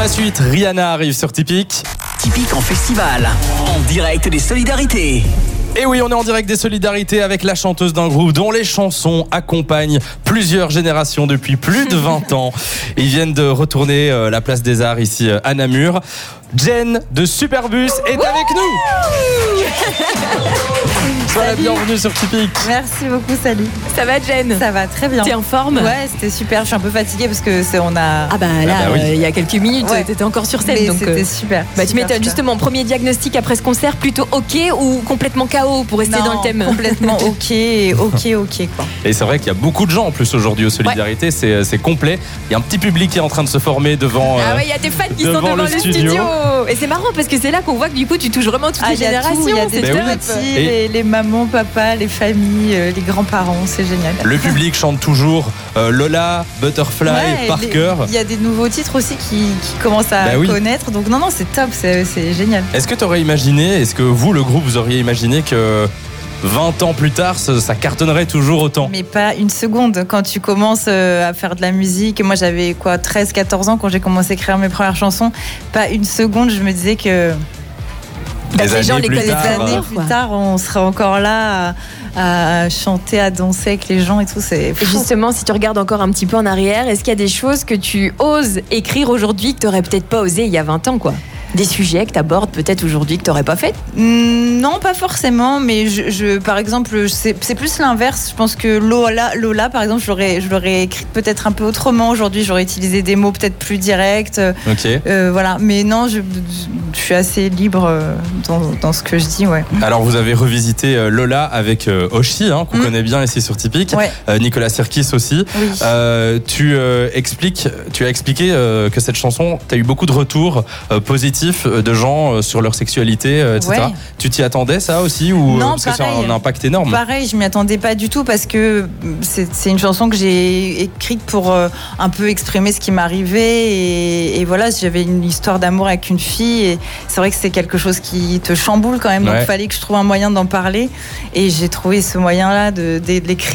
la suite, Rihanna arrive sur Typique. Typique en festival, en direct des solidarités. Et oui, on est en direct des solidarités avec la chanteuse d'un groupe dont les chansons accompagnent plusieurs générations depuis plus de 20 ans. Ils viennent de retourner la place des Arts ici à Namur. Jen de Superbus est avec nous. Sois la bienvenue sur Typique. Merci beaucoup, salut. Ça va, Jen? Ça va très bien. T'es en forme? Ouais, c'était super. Je suis un peu fatiguée parce que on a. Ah bah là, oui. il y a quelques minutes, Ouais. t'étais encore sur scène. Mais Donc, c'était super. Bah, tu super, m'étonnes. super. Justement, premier diagnostic après ce concert, plutôt OK ou complètement KO pour rester Non, dans le thème? Complètement ok quoi. Et c'est vrai qu'il y a beaucoup de gens en plus aujourd'hui aux solidarités. C'est complet. Il y a un petit public qui est en train de se former devant. Ah ouais, il y a des fans qui sont devant le studio. Et c'est marrant parce que c'est là qu'on voit que du coup tu touches vraiment toutes les Il y a générations. tout, il y a des Ben oui. petits, les mamans, papas, les familles, les grands-parents, c'est génial. Le public chante toujours Lola, Butterfly, Ouais, Parker. Il y a des nouveaux titres aussi qui commencent à Bah oui. connaître. Donc non, c'est top, c'est génial. Est-ce que tu aurais imaginé, est-ce que vous, le groupe, vous auriez imaginé que 20 ans plus tard, ça cartonnerait toujours autant? Mais pas une seconde. Quand tu commences à faire de la musique, moi j'avais 13-14 ans quand j'ai commencé à écrire mes premières chansons, pas une seconde je me disais que les gens les connaissent des années quoi. plus tard on serait encore là à chanter, à danser avec les gens et tout. C'est Et fou. justement, si tu regardes encore un petit peu en arrière, est-ce qu'il y a des choses que tu oses écrire aujourd'hui que tu n'aurais peut-être pas osé il y a 20 ans, quoi? Des sujets que tu abordes peut-être aujourd'hui que tu n'aurais pas fait? Non, pas forcément, mais par exemple, c'est plus l'inverse. Je pense que Lola par exemple, je l'aurais écrite peut-être un peu autrement aujourd'hui. J'aurais utilisé des mots peut-être plus directs. Ok. Voilà, mais non, je suis assez libre dans ce que je dis, ouais. Alors vous avez revisité Lola avec Oshi, qu'on connaît bien ici sur Typique. Ouais. Nicolas Sirkis aussi. Oui. Tu as expliqué que cette chanson, tu as eu beaucoup de retours positifs de gens sur leur sexualité, etc. Ouais. Tu t'y attendais ça aussi ou Non, parce que pareil. c'est un impact énorme? Pareil, je m'y attendais pas du tout parce que c'est une chanson que j'ai écrite pour un peu exprimer ce qui m'arrivait et voilà, j'avais une histoire d'amour avec une fille et c'est vrai que c'est quelque chose qui te chamboule quand même, donc il fallait que je trouve un moyen d'en parler et j'ai trouvé ce moyen-là de l'écrire.